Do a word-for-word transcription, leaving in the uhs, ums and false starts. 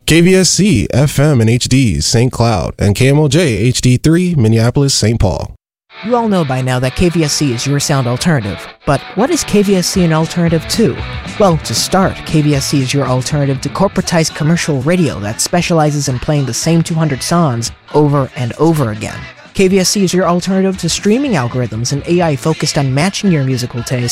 K V S C, F M and H D, Saint Cloud, and K M O J, H D three, Minneapolis, Saint Paul. You all know by now that K V S C is your sound alternative. But what is K V S C an alternative to? Well, to start, K V S C is your alternative to corporatized commercial radio that specializes in playing the same two hundred songs over and over again. K V S C is your alternative to streaming algorithms and A I focused on matching your musical taste